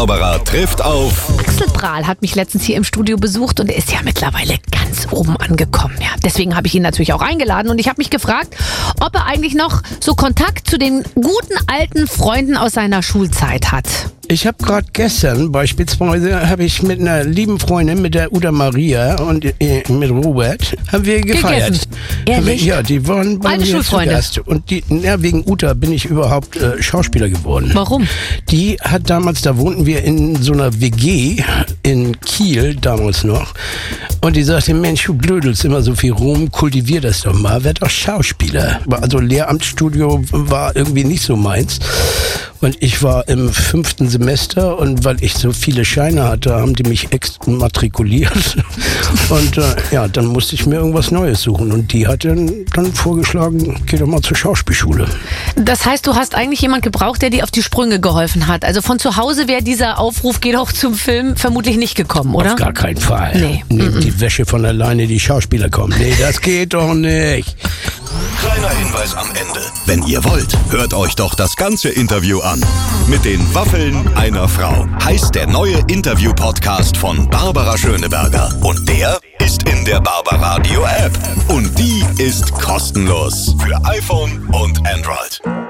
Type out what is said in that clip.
Barbara trifft auf... Axel Prahl hat mich letztens hier im Studio besucht und er ist ja mittlerweile ganz oben angekommen. Ja, deswegen habe ich ihn natürlich auch eingeladen und ich habe mich gefragt, ob er eigentlich noch so Kontakt zu den guten alten Freunden aus seiner Schulzeit hat. Ich habe gerade gestern beispielsweise, habe ich mit einer lieben Freundin, mit der Uda Maria und mit Robert, haben wir gefeiert. Ehrlich? Ja, die waren bei Alte mir zu Schulfreunde. Gast. Und wegen Uta bin ich überhaupt Schauspieler geworden. Warum? Die hat damals, da wohnten wir in so einer WG in Kiel, damals noch. Und die sagte, Mensch, du blödelst immer so viel rum, kultivier das doch mal, werd doch Schauspieler. Also Lehramtsstudio war irgendwie nicht so meins. Und ich war im 5. Semester und weil ich so viele Scheine hatte, haben die mich exmatrikuliert. Und dann musste ich mir irgendwas Neues suchen. Und die hat dann vorgeschlagen, geh doch mal zur Schauspielschule. Das heißt, du hast eigentlich jemand gebraucht, der dir auf die Sprünge geholfen hat. Also von zu Hause wäre dieser Aufruf, geh doch zum Film, vermutlich nicht gekommen, oder? Auf gar keinen Fall. Nee. Nehmt die Wäsche von alleine, die Schauspieler kommen. Nee, das geht doch nicht. Kleiner Hinweis am Ende. Wenn ihr wollt, hört euch doch das ganze Interview an. Mit den Waffeln einer Frau heißt der neue Interview-Podcast von Barbara Schöneberger. Und der ist in der Barbaradio App. Und die ist kostenlos für iPhone und Android.